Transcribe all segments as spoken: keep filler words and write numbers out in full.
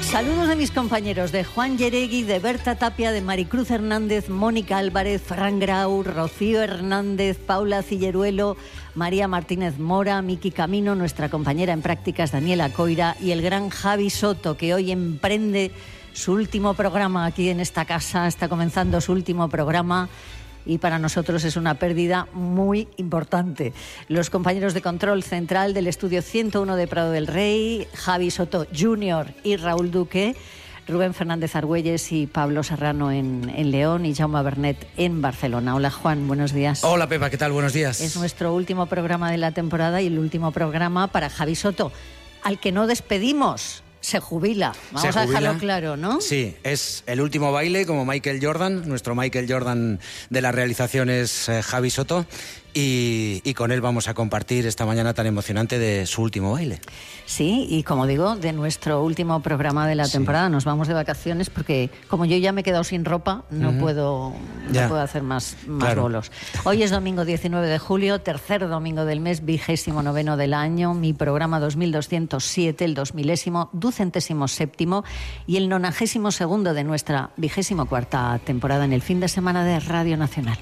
Saludos de mis compañeros, de Juan Yeregui, de Berta Tapia, de Maricruz Hernández, Mónica Álvarez, Fran Grau, Rocío Hernández, Paula Cilleruelo, María Martínez Mora, Miki Camino, nuestra compañera en prácticas Daniela Coira y el gran Javi Soto, que hoy emprende su último programa aquí en esta casa, está comenzando su último programa. Y para nosotros es una pérdida muy importante. Los compañeros de control central del estudio ciento uno de Prado del Rey, Javi Soto junior y Raúl Duque, Rubén Fernández Argüelles y Pablo Serrano en, en León y Jaume Bernet en Barcelona. Hola Juan, buenos días. Hola Pepa, ¿qué tal? Buenos días. Es nuestro último programa de la temporada y el último programa para Javi Soto, al que no despedimos. Se jubila, vamos Se a jubila. dejarlo claro, ¿no? Sí, es el último baile como Michael Jordan, nuestro Michael Jordan de la realización es eh, Javi Soto y, y con él vamos a compartir esta mañana tan emocionante de su último baile. Sí, y como digo, de nuestro último programa de la temporada, sí. Nos vamos de vacaciones porque como yo ya me he quedado sin ropa, no, uh-huh. puedo, no puedo hacer más, más claro. bolos. Hoy es domingo diecinueve de julio, tercer domingo del mes, vigésimo noveno del año, mi programa dos mil doscientos siete, el dos milésimo, ducentésimo séptimo y el nonagésimo segundo de nuestra vigésimo cuarta temporada en el fin de semana de Radio Nacional.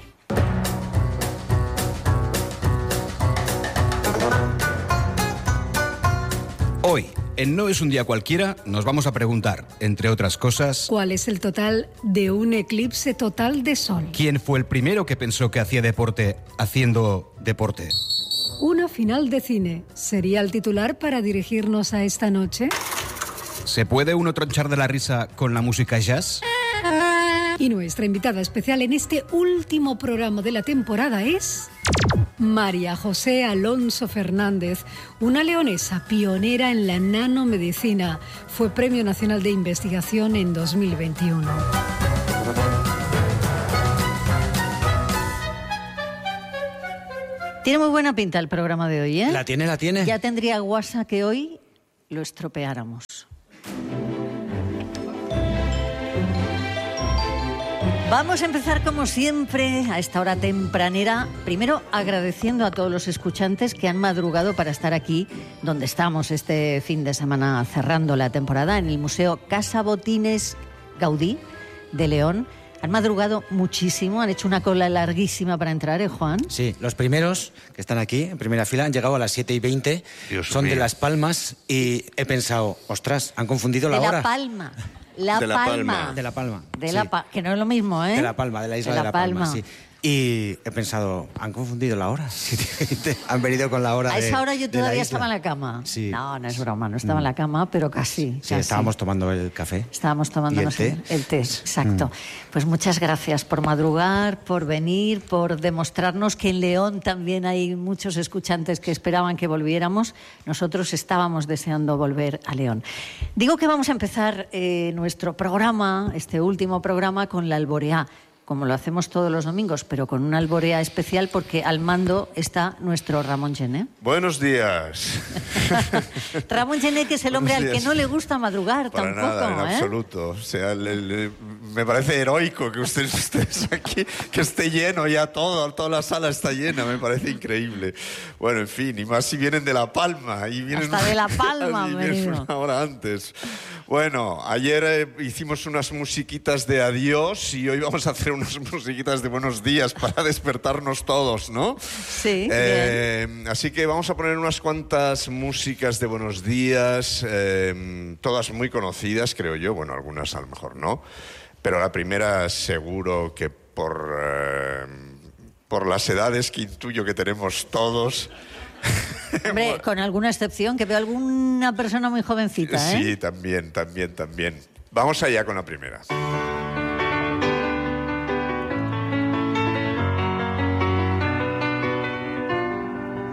Hoy, en No es un día cualquiera, nos vamos a preguntar, entre otras cosas... ¿Cuál es el total de un eclipse total de sol? ¿Quién fue el primero que pensó que hacía deporte haciendo deporte? Una final de cine. ¿Sería el titular para dirigirnos a esta noche? ¿Se puede uno tronchar de la risa con la música jazz? Y nuestra invitada especial en este último programa de la temporada es... María José Alonso Fernández, una leonesa pionera en la nanomedicina. Fue Premio Nacional de Investigación en dos mil veintiuno. Tiene muy buena pinta el programa de hoy, ¿eh? La tiene, la tiene. Ya tendría guasa que hoy lo estropeáramos. Vamos a empezar como siempre a esta hora tempranera, primero agradeciendo a todos los escuchantes que han madrugado para estar aquí donde estamos este fin de semana cerrando la temporada en el Museo Casa Botines Gaudí de León. Han madrugado muchísimo, han hecho una cola larguísima para entrar, ¿eh, Juan? Sí, los primeros que están aquí en primera fila han llegado a las siete y veinte, Dios son mío. de Las Palmas y he pensado, ostras, han confundido la de hora. La Palma. La De La Palma. Palma. De La Palma. De sí. la pa- que no es lo mismo, ¿eh? De La Palma, de la isla de, de La, la Palma. Palma. sí. Y he pensado, han confundido la hora. Han venido con la hora A de esa hora yo de la todavía isla. estaba en la cama. Sí. No, no es broma, no estaba en la cama, pero casi. Sí, casi. estábamos tomando el café. Estábamos tomándonos ¿Y el té? el té, exacto. Mm. Pues muchas gracias por madrugar, por venir, por demostrarnos que en León también hay muchos escuchantes que esperaban que volviéramos. Nosotros estábamos deseando volver a León. Digo que vamos a empezar eh, nuestro programa, este último programa, con la alboreá, como lo hacemos todos los domingos, pero con una alborea especial porque al mando está nuestro Ramón Gené. Buenos días. Ramón Gené, que es el hombre Buenos al que días. no le gusta madrugar Para tampoco, nada, en ¿eh? absoluto. O sea, le- le- me parece heroico que ustedes estéis aquí, que esté lleno ya todo, toda la sala está llena, me parece increíble. Bueno, en fin, y más si vienen de La Palma. Y vienen Hasta de La Palma y han vienen venido. una hora antes. Bueno, ayer eh, hicimos unas musiquitas de adiós y hoy vamos a hacer unas musiquitas de buenos días para despertarnos todos, ¿no? Sí, Eh, así que vamos a poner unas cuantas músicas de buenos días, eh, todas muy conocidas, creo yo. Bueno, algunas a lo mejor no. Pero la primera seguro que por, eh, por las edades que intuyo que tenemos todos... Hombre, con alguna excepción, que veo alguna persona muy jovencita, ¿eh? Sí, también, también, también. Vamos allá con la primera.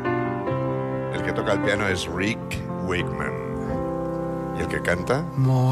El que toca el piano es Rick Wakeman. ¿Y el que canta?